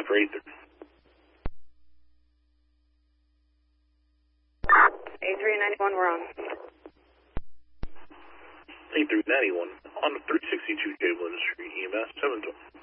for 83. A391, we're on. A391 on the 362 Cable Industry, EMS 712.